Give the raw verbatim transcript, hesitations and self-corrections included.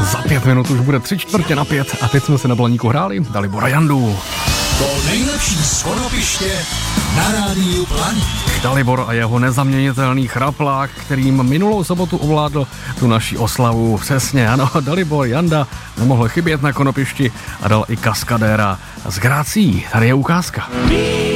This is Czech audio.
Za pět minut už bude tři čtvrtě na pět a teď jsme se na Blaníku hráli Dalibora Jandu. To nejlepší z Konopiště na rádiu Blaník. Dalibor a jeho nezaměnitelný chraplák, kterým minulou sobotu ovládl tu naši oslavu. Přesně, ano, Dalibor Janda nemohl chybět na Konopišti a dal i kaskadéra s grácí. Tady je ukázka.